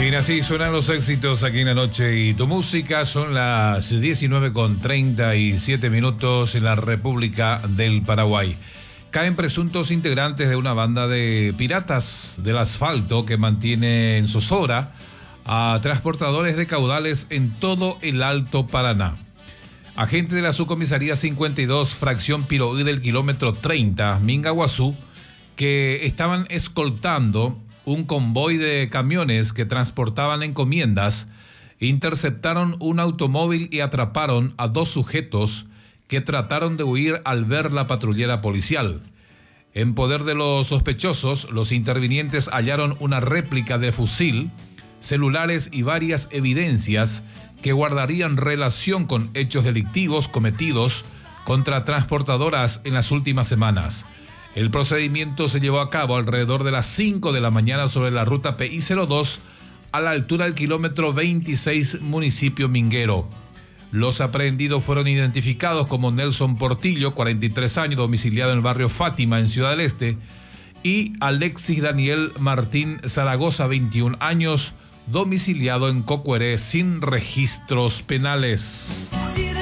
Bien, así suenan los éxitos aquí en La Noche y tu Música. Son las 19:37 en la República del Paraguay. Caen presuntos integrantes de una banda de piratas del asfalto que mantiene en zozobra a transportadores de caudales en todo el Alto Paraná. Agentes de la Subcomisaría 52, fracción Piroí del kilómetro 30, Mingaguazú, que estaban escoltando un convoy de camiones que transportaban encomiendas, interceptaron un automóvil y atraparon a 2 sujetos que trataron de huir al ver la patrullera policial. En poder de los sospechosos, los intervinientes hallaron una réplica de fusil, celulares y varias evidencias que guardarían relación con hechos delictivos cometidos contra transportadoras en las últimas semanas. El procedimiento se llevó a cabo alrededor de las 5 de la mañana sobre la ruta PI-02 a la altura del kilómetro 26, municipio Minguero. Los aprehendidos fueron identificados como Nelson Portillo, 43 años, domiciliado en el barrio Fátima, en Ciudad del Este, y Alexis Daniel Martín Zaragoza, 21 años, domiciliado en Cocueré, sin registros penales.